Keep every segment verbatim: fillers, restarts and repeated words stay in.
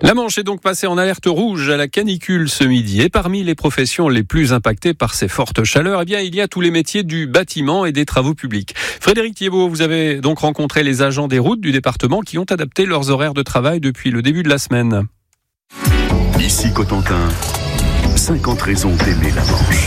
La Manche est donc passée en alerte rouge à la canicule ce midi. Et parmi les professions les plus impactées par ces fortes chaleurs, eh bien, il y a tous les métiers du bâtiment et des travaux publics. Frédéric Thiebaud, vous avez donc rencontré les agents des routes du département qui ont adapté leurs horaires de travail depuis le début de la semaine. Ici Cotentin, cinquante raisons d'aimer la Manche.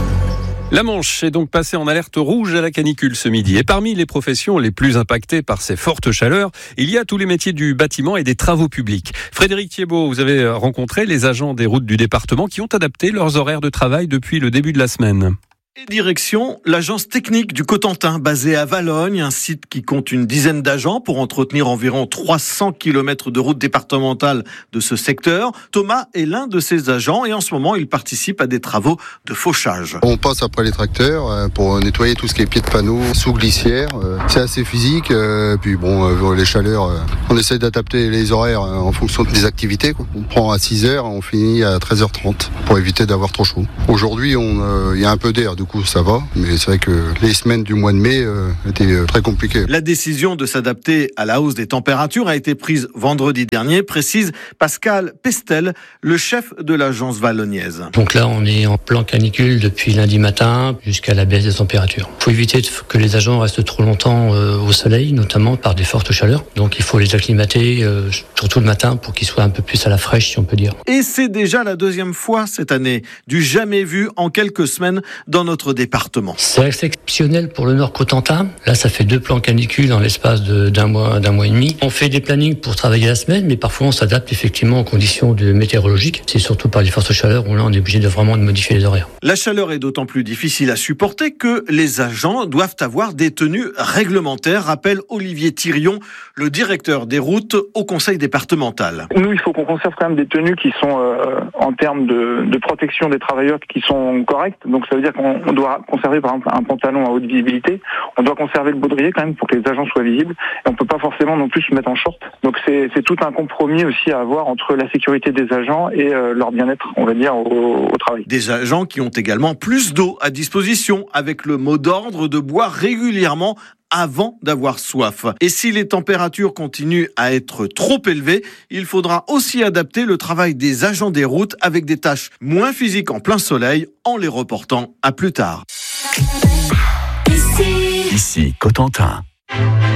La Manche est donc passée en alerte rouge à la canicule ce midi. Et parmi les professions les plus impactées par ces fortes chaleurs, il y a tous les métiers du bâtiment et des travaux publics. Frédéric Thiebaud, vous avez rencontré les agents des routes du département qui ont adapté leurs horaires de travail depuis le début de la semaine. Et direction l'agence technique du Cotentin, basée à Valognes, un site qui compte une dizaine d'agents pour entretenir environ trois cents kilomètres de routes départementales de ce secteur. Thomas est l'un de ces agents et en ce moment, il participe à des travaux de fauchage. On passe après les tracteurs pour nettoyer tout ce qui est pieds de panneaux, sous glissière. C'est assez physique. Puis bon, les chaleurs, on essaie d'adapter les horaires en fonction des activités. On prend à six heures, on finit à treize heures trente pour éviter d'avoir trop chaud. Aujourd'hui, il y a un peu d'air. Du coup, ça va, mais c'est vrai que les semaines du mois de mai euh, étaient euh, très compliquées. La décision de s'adapter à la hausse des températures a été prise vendredi dernier, précise Pascal Pestel, le chef de l'agence valognaise. Donc là, on est en plan canicule depuis lundi matin jusqu'à la baisse des températures. Il faut éviter que les agents restent trop longtemps euh, au soleil, notamment par des fortes chaleurs. Donc il faut les acclimater, euh, surtout le matin, pour qu'ils soient un peu plus à la fraîche, si on peut dire. Et c'est déjà la deuxième fois cette année, du jamais vu en quelques semaines dans notre département. C'est exceptionnel pour le Nord Cotentin. Là, ça fait deux plans canicule en l'espace de, d'un mois, d'un mois et demi. On fait des plannings pour travailler la semaine, mais parfois on s'adapte effectivement aux conditions de météorologiques. C'est surtout par les fortes chaleurs où là, on est obligé de vraiment de modifier les horaires. La chaleur est d'autant plus difficile à supporter que les agents doivent avoir des tenues réglementaires, rappelle Olivier Thirion, le directeur des routes au conseil départemental. Nous, il faut qu'on conserve quand même des tenues qui sont euh, en termes de, de protection des travailleurs qui sont correctes. Donc ça veut dire qu'on on doit conserver par exemple un pantalon à haute visibilité, on doit conserver le baudrier quand même pour que les agents soient visibles, et on peut pas forcément non plus se mettre en short. Donc c'est, c'est tout un compromis aussi à avoir entre la sécurité des agents et euh, leur bien-être, on va dire, au, au travail. Des agents qui ont également plus d'eau à disposition, avec le mot d'ordre de boire régulièrement avant d'avoir soif. Et si les températures continuent à être trop élevées, il faudra aussi adapter le travail des agents des routes avec des tâches moins physiques en plein soleil en les reportant à plus tard. Ici Cotentin.